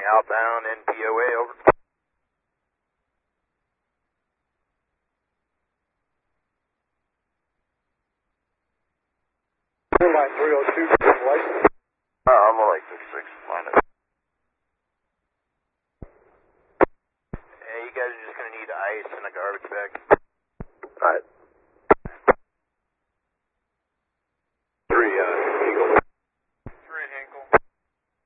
outbound NPOA, over. Line 302, license. I'm on like 56, line up.